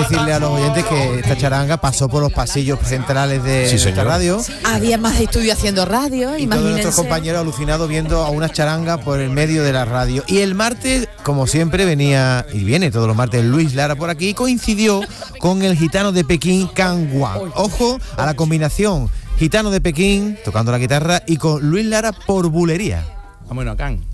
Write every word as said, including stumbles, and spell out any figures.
decirle a los oyentes que esta charanga pasó por los pasillos centrales de Sí, esta señor. radio. Había más estudios haciendo radio, Y todos imagínense. nuestros compañeros alucinados viendo a una charanga por el medio de la radio. Y el martes, como siempre, venía, y viene todos los martes, Luis Lara por aquí, y coincidió con el gitano de Pekín, Can Wan. Ojo a la combinación, gitano de Pekín, tocando la guitarra, y con Luis Lara por bulería. Vámonos, Can.